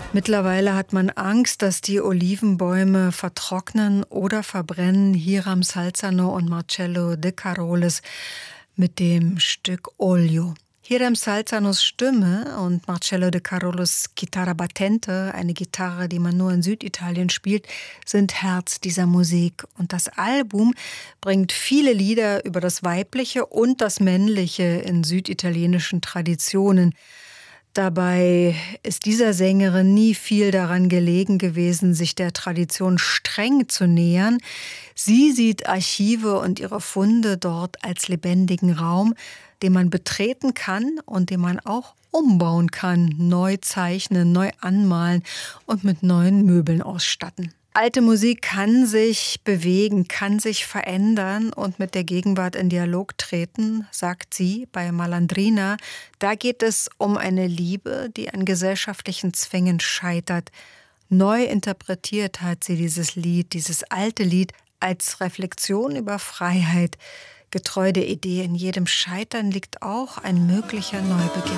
Mittlerweile hat man Angst, dass die Olivenbäume vertrocknen oder verbrennen. Hiram Salzano und Marcello De Carolis mit dem Stück Olio. Hiram Salzanos Stimme und Marcello De Carolis Chitarra Battente, eine Gitarre, die man nur in Süditalien spielt, sind Herz dieser Musik. Und das Album bringt viele Lieder über das Weibliche und das Männliche in süditalienischen Traditionen. Dabei ist dieser Sängerin nie viel daran gelegen gewesen, sich der Tradition streng zu nähern. Sie sieht Archive und ihre Funde dort als lebendigen Raum, den man betreten kann und den man auch umbauen kann, neu zeichnen, neu anmalen und mit neuen Möbeln ausstatten. Alte Musik kann sich bewegen, kann sich verändern und mit der Gegenwart in Dialog treten, sagt sie bei Malandrina. Da geht es um eine Liebe, die an gesellschaftlichen Zwängen scheitert. Neu interpretiert hat sie dieses Lied, dieses alte Lied, als Reflexion über Freiheit. Getreu der Idee, in jedem Scheitern liegt auch ein möglicher Neubeginn.